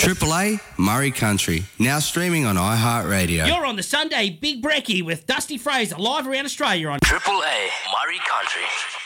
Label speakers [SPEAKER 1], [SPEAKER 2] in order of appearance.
[SPEAKER 1] Triple A Murray Country, now streaming on iHeartRadio.
[SPEAKER 2] You're on the Sunday Big Brekkie with Dusty Fraser, live around Australia on
[SPEAKER 3] Triple A Murray Country.